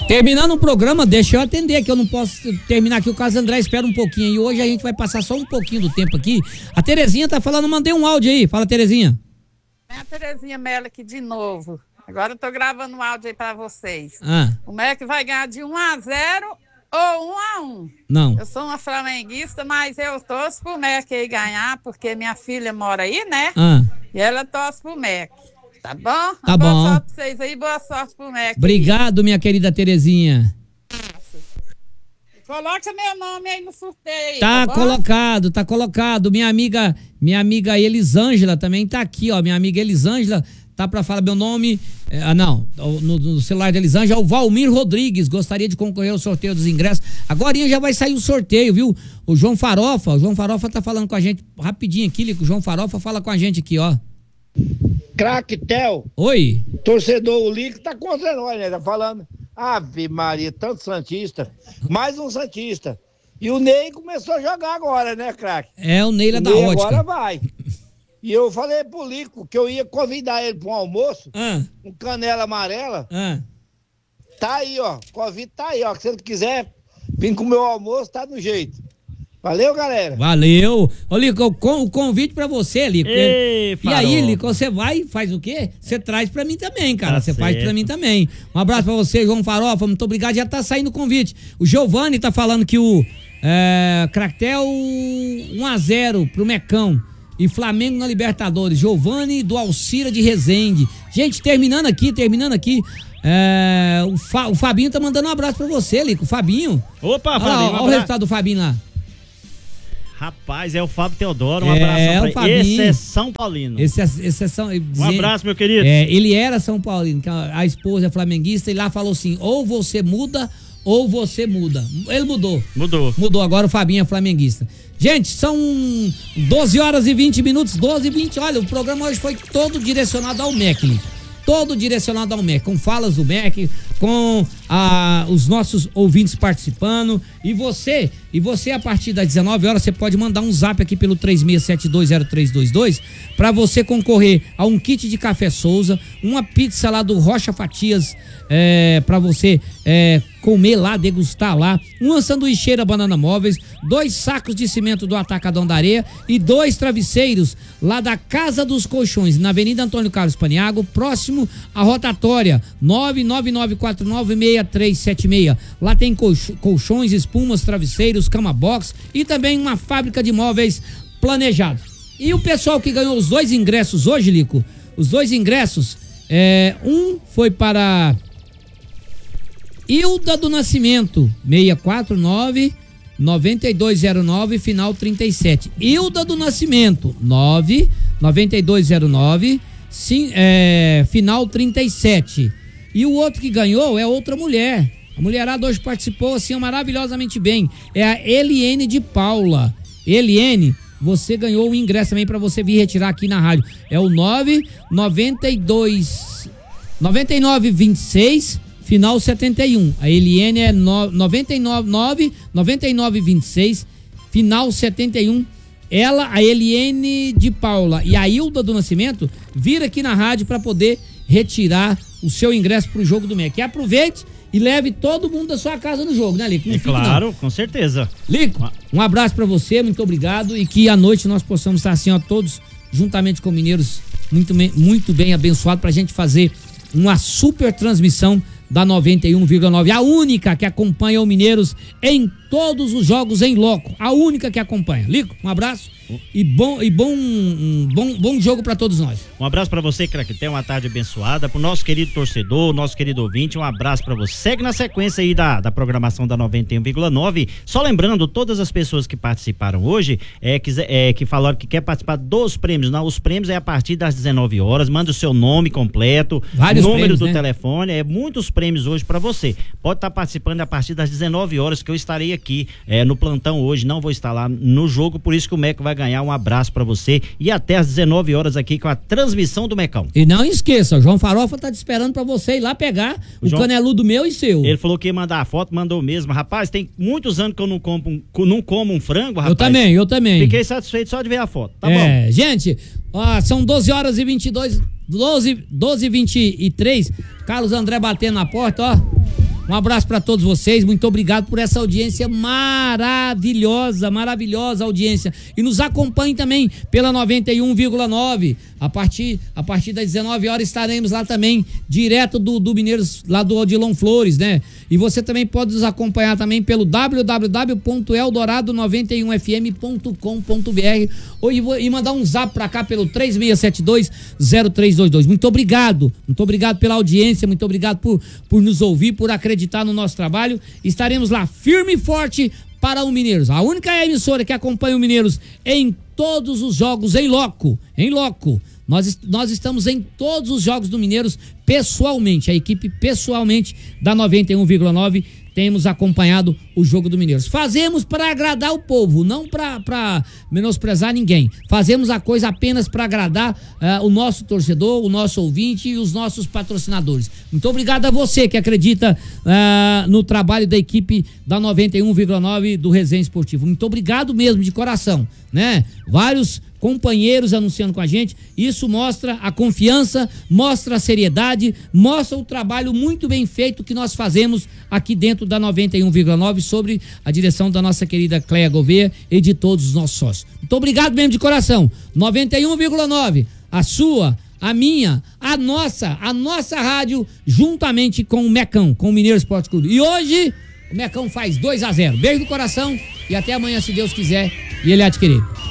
Terminando o programa, deixa eu atender, que eu não posso terminar aqui. O Carlos André espera um pouquinho. E hoje a gente vai passar só um pouquinho do tempo aqui. A Terezinha tá falando, mandei um áudio aí. Fala, Terezinha. É a Terezinha Mello aqui de novo. Agora eu tô gravando um áudio aí pra vocês. O MEC vai ganhar de 1-0 ou 1-1. Não. Eu sou uma flamenguista, mas eu torço pro MEC aí ganhar, porque minha filha mora aí, né? E ela torce pro MEC. Tá bom? Tá boa bom. Boa sorte pra vocês aí, boa sorte pro MEC. Obrigado, minha querida Terezinha. Coloca meu nome aí no sorteio. Tá colocado. Minha amiga Elisângela também tá aqui, ó. Minha amiga Elisângela tá pra falar meu nome. No celular da Elisângela, é o Valmir Rodrigues. Gostaria de concorrer ao sorteio dos ingressos. Agorinha já vai sair o sorteio, viu? O João Farofa tá falando com a gente rapidinho aqui, Lico. O João Farofa fala com a gente aqui, ó. Craque Tel. Oi. Torcedor, o Lico tá contra nós, né? Tá falando. Ave Maria, tanto Santista. Mais um Santista. E o Ney começou a jogar agora, né, craque? O Ney é da ótica. Agora vai. E eu falei pro Lico que eu ia convidar ele pra um almoço. Com canela amarela. Tá aí, ó. Convite tá aí, ó. Se ele quiser vir com o meu almoço, tá do jeito. Valeu, galera. Valeu. Ô, Lico, o convite pra você, Lico. E aí, Lico, você vai e faz o quê? Você traz pra mim também, cara. Você faz pra mim também. Um abraço pra você, João Farofa. Muito obrigado. Já tá saindo o convite. O Giovanni tá falando que o Cractel 1-0 pro Mecão. E Flamengo na Libertadores. Giovanni do Alcira de Resende. Gente, terminando aqui. O Fabinho tá mandando um abraço pra você, Lico. O Fabinho. Opa, Fabinho. Olha o resultado do Fabinho lá. Rapaz, é o Fábio Teodoro, um abraço pra ele. Esse é São Paulino. Um abraço, meu querido. Ele era São Paulino, a esposa é flamenguista, e lá falou assim, ou você muda, ou você muda. Ele mudou. Mudou, agora o Fabinho é flamenguista. Gente, são 12 horas e 20 minutos, 12 e 20, olha, o programa hoje foi todo direcionado ao MEC, com falas do MEC, com os nossos ouvintes participando, e você a partir das 19 horas, você pode mandar um zap aqui pelo 36720322 para você concorrer a um kit de Café Souza, uma pizza lá do Rocha Fatias, para você comer lá, degustar lá, uma sanduicheira Banana Móveis, 2 sacos de cimento do Atacadão da Areia e 2 travesseiros lá da Casa dos Colchões, na Avenida Antônio Carlos Paniago, próximo à rotatória 999496376. Lá tem colchões, espumas, travesseiros, cama box e também uma fábrica de móveis planejado. E o pessoal que ganhou os 2 ingressos hoje, Lico, os 2 ingressos, um foi para Hilda do Nascimento, 649-9209, final 37. Hilda do Nascimento, 99209, final 37. E o outro que ganhou é outra mulher. A mulherada hoje participou assim maravilhosamente bem. É a Eliene de Paula. Eliene, você ganhou o ingresso também para você vir retirar aqui na rádio. É o 9926, final 71. A Eliene é 9926, final 71. Ela, a Eliene de Paula e a Hilda do Nascimento, vira aqui na rádio para poder retirar o seu ingresso pro jogo do MEC. Aproveite e leve todo mundo da sua casa no jogo, né, Lico? Claro, com certeza. Lico, um abraço pra você, muito obrigado, e que à noite nós possamos estar assim, ó, todos, juntamente com mineiros, muito bem abençoados, pra gente fazer uma super transmissão da 91,9, a única que acompanha o Mineiros em todos os jogos em loco, a única que acompanha. Lico, um abraço e bom jogo pra todos nós. Um abraço pra você, craque, tenha uma tarde abençoada, pro nosso querido torcedor, nosso querido ouvinte, um abraço pra você. Segue na sequência aí da programação da 91,9. Só lembrando, todas as pessoas que participaram hoje, que falaram que quer participar dos prêmios, não, os prêmios é a partir das 19 horas, manda o seu nome completo, número do telefone, muitos prêmios hoje pra você. Pode estar participando a partir das 19 horas, que eu estarei aqui no plantão hoje, não vou estar lá no jogo, por isso que o MEC vai ganhar. Um abraço pra você e até às 19 horas aqui com a transmissão do Mecão. E não esqueça, o João Farofa tá te esperando pra você ir lá pegar o caneludo meu e seu. Ele falou que ia mandar a foto, mandou mesmo. Rapaz, tem muitos anos que eu não como um frango, rapaz. Eu também. Fiquei satisfeito só de ver a foto, tá bom? Gente, ó, são 12 horas e 22, 12 e 23, Carlos André batendo na porta, ó. Um abraço para todos vocês, muito obrigado por essa audiência maravilhosa audiência. E nos acompanhe também pela 91,9. A partir das 19 horas estaremos lá também, direto do Mineiros, lá do Odilon Flores, né? E você também pode nos acompanhar também pelo www.eldorado91fm.com.br e mandar um zap pra cá pelo 3672-0322. Muito obrigado pela audiência, muito obrigado por nos ouvir, por acreditar no nosso trabalho. Estaremos lá firme e forte para o Mineiros, a única emissora que acompanha o Mineiros em todos os jogos em loco. Nós estamos em todos os jogos do Mineiros pessoalmente, a equipe pessoalmente da 91,9 temos acompanhado o jogo do Mineiros. Fazemos para agradar o povo, não para menosprezar ninguém. Fazemos a coisa apenas para agradar o nosso torcedor, o nosso ouvinte e os nossos patrocinadores. Muito obrigado a você que acredita no trabalho da equipe da 91,9 do Resenha Esportivo. Muito obrigado mesmo, de coração, né? Vários companheiros anunciando com a gente, isso mostra a confiança, mostra a seriedade, mostra o trabalho muito bem feito que nós fazemos aqui dentro da 91,9 sobre a direção da nossa querida Cléia Gouveia e de todos os nossos sócios. Muito obrigado mesmo de coração. 91,9, a sua, a minha, a nossa rádio, juntamente com o Mecão, com o Mineiro Esporte Clube. E hoje o Mecão faz 2-0. Beijo no coração e até amanhã, se Deus quiser e ele há de querer.